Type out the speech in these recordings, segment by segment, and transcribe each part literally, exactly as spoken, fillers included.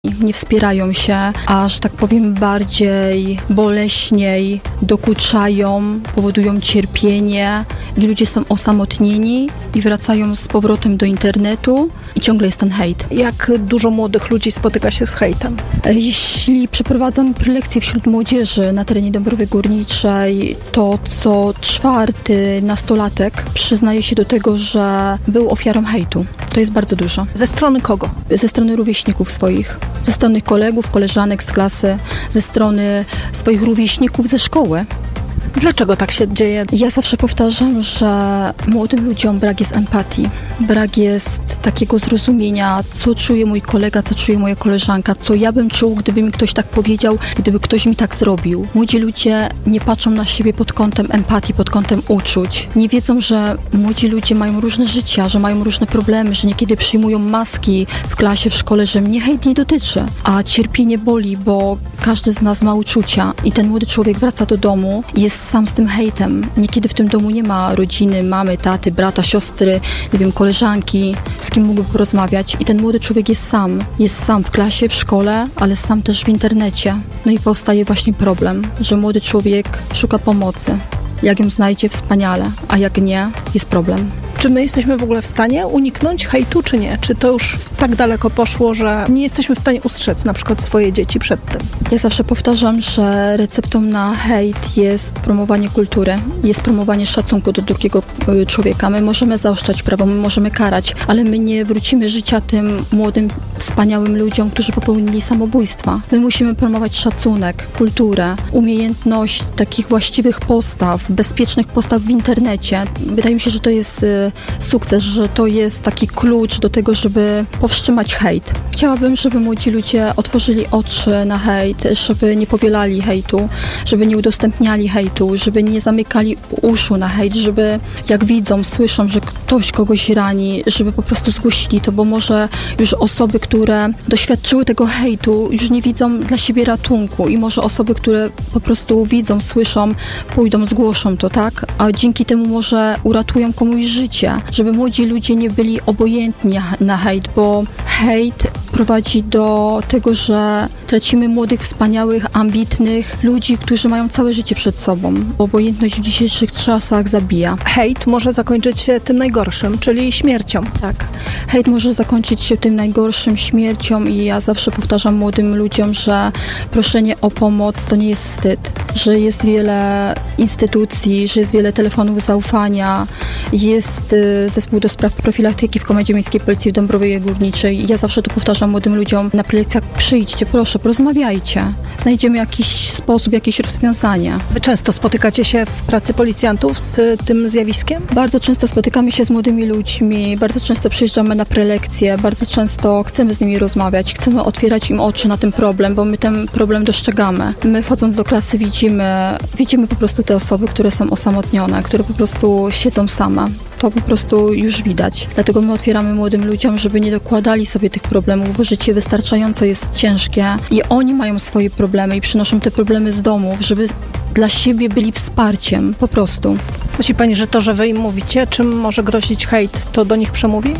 Nie wspierają się, a że tak powiem bardziej boleśniej dokuczają, powodują cierpienie i ludzie są osamotnieni i wracają z powrotem do internetu i ciągle jest ten hejt. Jak dużo młodych ludzi spotyka się z hejtem? Jeśli przeprowadzam prelekcje wśród młodzieży na terenie Dąbrowy Górniczej, to co czwarty nastolatek przyznaje się do tego, że był ofiarą hejtu. To jest bardzo dużo. Ze strony kogo? Ze strony rówieśników swoich, ze strony kolegów, koleżanek z klasy, ze strony swoich rówieśników ze szkoły. Dlaczego tak się dzieje? Ja zawsze powtarzam, że młodym ludziom brak jest empatii, brak jest takiego zrozumienia, co czuje mój kolega, co czuje moja koleżanka, co ja bym czuł, gdyby mi ktoś tak powiedział, gdyby ktoś mi tak zrobił. Młodzi ludzie nie patrzą na siebie pod kątem empatii, pod kątem uczuć. Nie wiedzą, że młodzi ludzie mają różne życia, że mają różne problemy, że niekiedy przyjmują maski w klasie, w szkole, że mnie hejt nie dotyczy, a cierpienie boli, bo każdy z nas ma uczucia i ten młody człowiek wraca do domu i jest sam z tym hejtem. Niekiedy w tym domu nie ma rodziny, mamy, taty, brata, siostry, nie wiem, koleżanki, z kim mógłby porozmawiać i ten młody człowiek jest sam. Jest sam w klasie, w szkole, ale sam też w internecie. No i powstaje właśnie problem, że młody człowiek szuka pomocy. Jak ją znajdzie, wspaniale, a jak nie, jest problem. Czy my jesteśmy w ogóle w stanie uniknąć hejtu, czy nie? Czy to już tak daleko poszło, że nie jesteśmy w stanie ustrzec na przykład swoje dzieci przed tym? Ja zawsze powtarzam, że receptą na hejt jest promowanie kultury, jest promowanie szacunku do drugiego człowieka. My możemy zaostrzać prawo, my możemy karać, ale my nie wrócimy życia tym młodym, wspaniałym ludziom, którzy popełnili samobójstwa. My musimy promować szacunek, kulturę, umiejętność takich właściwych postaw, bezpiecznych postaw w internecie. Wydaje mi się, że to jest sukces, że to jest taki klucz do tego, żeby powstrzymać hejt. Chciałabym, żeby młodzi ludzie otworzyli oczy na hejt, żeby nie powielali hejtu, żeby nie udostępniali hejtu, żeby nie zamykali uszu na hejt, żeby jak widzą, słyszą, że ktoś kogoś rani, żeby po prostu zgłosili to, bo może już osoby, które doświadczyły tego hejtu, już nie widzą dla siebie ratunku i może osoby, które po prostu widzą, słyszą, pójdą, zgłoszą to, tak? A dzięki temu może uratują komuś życie, żeby młodzi ludzie nie byli obojętni na hejt, bo hejt prowadzi do tego, że tracimy młodych, wspaniałych, ambitnych ludzi, którzy mają całe życie przed sobą. Obojętność w dzisiejszych czasach zabija. Hejt może zakończyć się tym najgorszym, czyli śmiercią. Tak. Hejt może zakończyć się tym najgorszym, śmiercią i ja zawsze powtarzam młodym ludziom, że proszenie o pomoc to nie jest wstyd, że jest wiele instytucji, że jest wiele telefonów zaufania, jest zespół do spraw profilaktyki w Komendzie Miejskiej Policji w Dąbrowie Górniczej. Ja zawsze to powtarzam młodym ludziom na prelekcjach, przyjdźcie, proszę, porozmawiajcie. Znajdziemy jakiś sposób, jakieś rozwiązanie. Wy często spotykacie się w pracy policjantów z tym zjawiskiem? Bardzo często spotykamy się z młodymi ludźmi, bardzo często przyjeżdżamy na prelekcje, bardzo często chcemy z nimi rozmawiać, chcemy otwierać im oczy na ten problem, bo my ten problem dostrzegamy. My wchodząc do klasy widzimy, widzimy po prostu te osoby, które są osamotnione, które po prostu siedzą same. To po prostu już widać. Dlatego my otwieramy młodym ludziom, żeby nie dokładali sobie tych problemów, bo życie wystarczająco jest ciężkie i oni mają swoje problemy i przynoszą te problemy z domów, żeby dla siebie byli wsparciem, po prostu. Myśli pani, że to, że wy im mówicie, czym może grozić hejt, to do nich przemówi?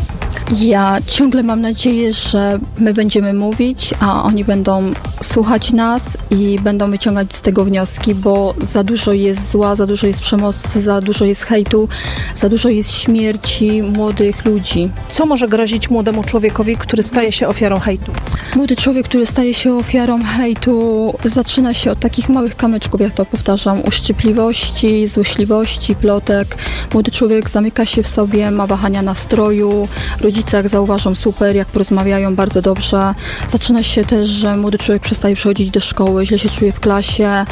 Ja ciągle mam nadzieję, że my będziemy mówić, a oni będą słuchać nas i będą wyciągać z tego wnioski, bo za dużo jest zła, za dużo jest przemocy, za dużo jest hejtu, za dużo jest śmierci młodych ludzi. Co może grozić młodemu człowiekowi, który staje się ofiarą hejtu? Młody człowiek, który staje się ofiarą hejtu, zaczyna się od takich małych kamyczków, jak to powtarzam, uszczypliwości, złośliwości, plotek. Młody człowiek zamyka się w sobie, ma wahania nastroju, rodzice jak zauważą, super, jak porozmawiają, bardzo dobrze. Zaczyna się też, że młody człowiek przestaje przychodzić do szkoły, źle się czuje w klasie,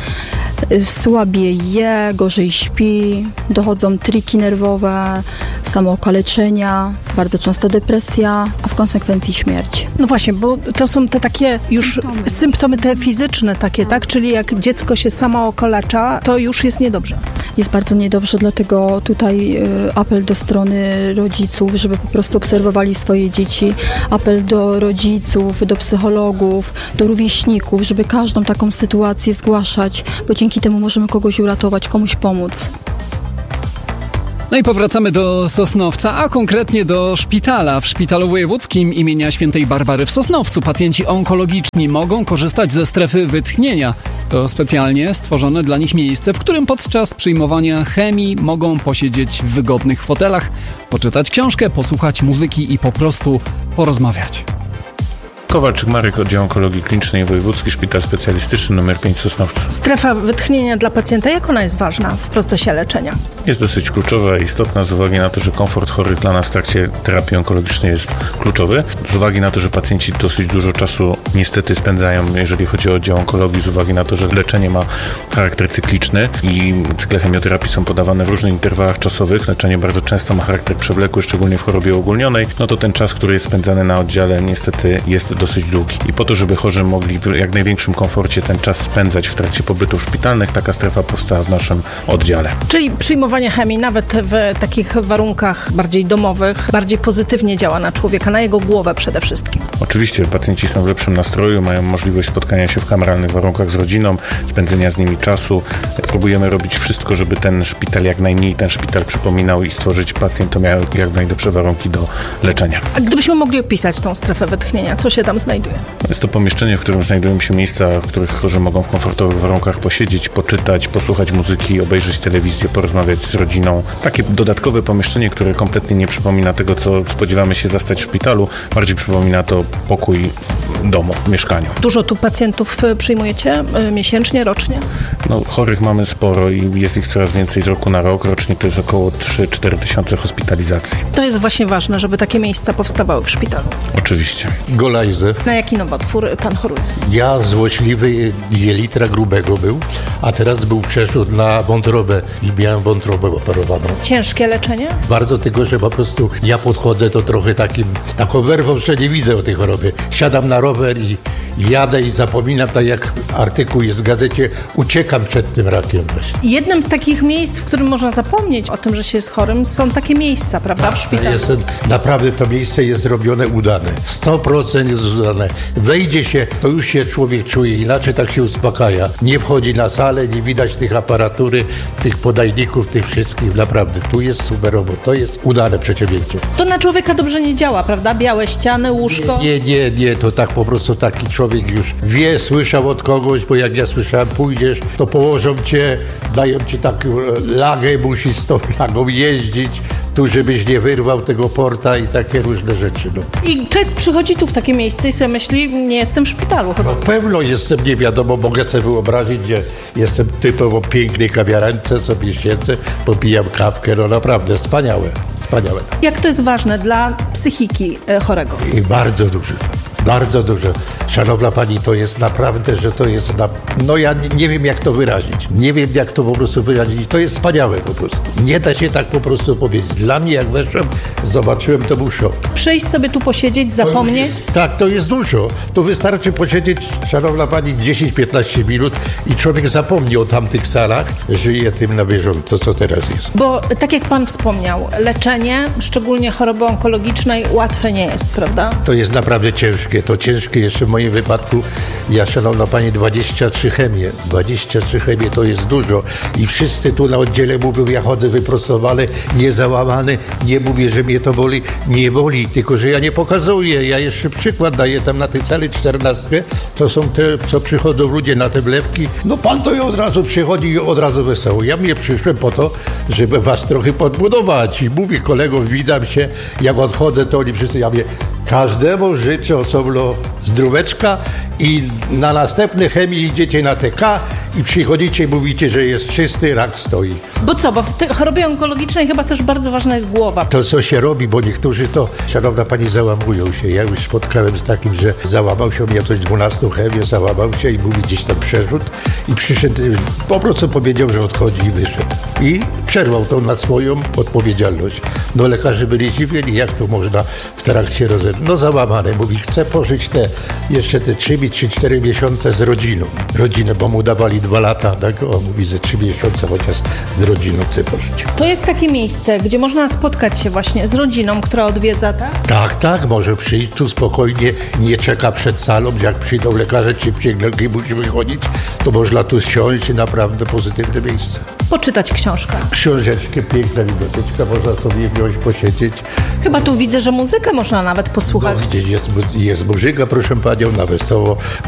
słabiej je, gorzej śpi, dochodzą triki nerwowe, samookaleczenia, bardzo często depresja, a w konsekwencji śmierć. No właśnie, bo to są te takie już symptomy, symptomy te fizyczne takie, tak? Czyli jak dziecko się samo okalecza, to już jest niedobrze. Jest bardzo niedobrze, dlatego tutaj apel do strony rodziców, żeby po prostu obserwowali swoje dzieci, apel do rodziców, do psychologów, do rówieśników, żeby każdą taką sytuację zgłaszać, bo dzięki temu możemy kogoś uratować, komuś pomóc. No i powracamy do Sosnowca, a konkretnie do szpitala. W Szpitalu Wojewódzkim imienia Świętej Barbary w Sosnowcu pacjenci onkologiczni mogą korzystać ze strefy wytchnienia. To specjalnie stworzone dla nich miejsce, w którym podczas przyjmowania chemii mogą posiedzieć w wygodnych fotelach, poczytać książkę, posłuchać muzyki i po prostu porozmawiać. Kowalczyk Marek, Oddział Onkologii Klinicznej, Wojewódzki Szpital Specjalistyczny numer pięć Sosnowcu. Strefa wytchnienia dla pacjenta, jak ona jest ważna w procesie leczenia? Jest dosyć kluczowa i istotna z uwagi na to, że komfort chorych dla nas w trakcie terapii onkologicznej jest kluczowy. Z uwagi na to, że pacjenci dosyć dużo czasu niestety spędzają, jeżeli chodzi o oddział onkologii, z uwagi na to, że leczenie ma charakter cykliczny i cykle chemioterapii są podawane w różnych interwałach czasowych, leczenie bardzo często ma charakter przewlekły, szczególnie w chorobie ogólnionej, no to ten czas, który jest spędzany na oddziale, niestety jest dosyć długi. I po to, żeby chorzy mogli w jak największym komforcie ten czas spędzać w trakcie pobytów szpitalnych, taka strefa powstała w naszym oddziale. Czyli przyjmowanie chemii nawet w takich warunkach bardziej domowych, bardziej pozytywnie działa na człowieka, na jego głowę przede wszystkim. Oczywiście pacjenci są w lepszym nastroju, mają możliwość spotkania się w kameralnych warunkach z rodziną, spędzenia z nimi czasu. Próbujemy robić wszystko, żeby ten szpital jak najmniej ten szpital przypominał i stworzyć pacjentom jak najlepsze warunki do leczenia. A gdybyśmy mogli opisać tą strefę wytchnienia, co się tam znajduje? Jest to pomieszczenie, w którym znajdują się miejsca, w których chorzy mogą w komfortowych warunkach posiedzieć, poczytać, posłuchać muzyki, obejrzeć telewizję, porozmawiać z rodziną. Takie dodatkowe pomieszczenie, które kompletnie nie przypomina tego, co spodziewamy się zastać w szpitalu, bardziej przypomina to pokój w domu, w mieszkaniu. Dużo tu pacjentów przyjmujecie miesięcznie, rocznie? No, chorych mamy sporo i jest ich coraz więcej z roku na rok. Rocznie to jest około trzy cztery tysiące hospitalizacji. To jest właśnie ważne, żeby takie miejsca powstawały w szpitalu. Oczywiście. Golajzy. Na jaki nowotwór pan choruje? Ja złośliwy jelitra grubego był, a teraz był przerzut na wątrobę i miałem wątrobę operowaną. Ciężkie leczenie? Bardzo tylko, że po prostu ja podchodzę to trochę takim, taką werwą, że nie widzę o tej chorobie. Siadam na rower i jadę i zapominam, tak jak artykuł jest w gazecie, uciekam przed tym rakiem właśnie. Jednym z takich miejsc, w którym można zapomnieć o tym, że się jest chorym, są takie miejsca, prawda, w szpitalu? Jest, naprawdę to miejsce jest zrobione udane. sto procent jest udane. Wejdzie się, to już się człowiek czuje inaczej, tak się uspokaja. Nie wchodzi na salę, nie widać tych aparatury, tych podajników, tych wszystkich. Naprawdę, tu jest superowo, to jest udane przedsięwzięcie. To na człowieka dobrze nie działa, prawda? Białe ściany, łóżko. Nie, nie, nie, to tak po prostu taki człowiek już wie, słyszał od kogoś, bo jak ja słyszałem, pójdziesz, to położą cię, dają ci taką lagę, musisz z tą lagą jeździć, tu żebyś nie wyrwał tego porta i takie różne rzeczy. No. I człowiek przychodzi tu w takie miejsce i sobie myśli, nie jestem w szpitalu chyba. No pewno jestem, nie wiadomo, mogę sobie wyobrazić, że jestem typowo pięknej kawiarence, sobie siedzę, popijam kawkę, no naprawdę wspaniałe, wspaniałe. Jak to jest ważne dla psychiki chorego? I bardzo duży. Bardzo dużo. Szanowna Pani, to jest naprawdę, że to jest, na... no ja nie, nie wiem jak to wyrazić. Nie wiem jak to po prostu wyrazić. To jest wspaniałe po prostu. Nie da się tak po prostu powiedzieć. Dla mnie jak weszłem, zobaczyłem, to był szok. Przyjść sobie tu posiedzieć, zapomnieć? Tak, to jest dużo. To wystarczy posiedzieć, Szanowna Pani, dziesięć piętnaście minut i człowiek zapomni o tamtych salach, żyje tym na bieżąco, co teraz jest. Bo tak jak Pan wspomniał, leczenie, szczególnie choroby onkologicznej, łatwe nie jest, prawda? To jest naprawdę ciężkie. To ciężkie jeszcze w moim wypadku. Ja, Szanowna Pani, dwadzieścia trzy chemie. dwadzieścia trzy chemie to jest dużo. I wszyscy tu na oddziale mówią, ja chodzę wyprostowany, niezałamany. Nie mówię, że mnie to boli. Nie boli, tylko że ja nie pokazuję. Ja jeszcze przykład daję tam na tej sali czternastkę. To są te, co przychodzą ludzie na te wlewki. No pan to i od razu przychodzi i od razu wesoło. Ja mnie przyszłem po to, żeby was trochę podbudować. I mówię kolegom, witam się. Jak odchodzę, to oni wszyscy, ja mówię, każdemu życzę osobno zdróweczka i na następny chemii idziecie na T K i przychodzicie i mówicie, że jest czysty, rak stoi. Bo co, bo w tej chorobie onkologicznej chyba też bardzo ważna jest głowa. To co się robi, bo niektórzy to, Szanowna Pani, załamują się. Ja już spotkałem z takim, że załamał się, miał coś dwunastu chemii, załamał się i mówi gdzieś tam przerzut i przyszedł, po prostu powiedział, że odchodzi i wyszedł. I przerwał to na swoją odpowiedzialność. No lekarze byli zdziwieni, jak to można w trakcie rozeznania. No załamane, mówi, chcę pożyć te jeszcze te trzy czy cztery miesiące z rodziną. Rodzinę, bo mu dawali pani dwa lata, tak? O, mówi ze trzy miesiące, chociaż z rodziną chce pożyć. To jest takie miejsce, gdzie można spotkać się właśnie z rodziną, która odwiedza, tak? Tak, tak, może przyjść tu spokojnie, nie czeka przed salą, jak przyjdą lekarze czy pielęgniarki, musimy chodzić, to można tu siąść i naprawdę pozytywne miejsce. Poczytać książkę. Książeczkę, piękna biblioteczka, można sobie wziąć, posiedzieć. Chyba tu widzę, że muzykę można nawet posłuchać. No, widzieć, jest, jest muzyka, proszę panią, na wesoło.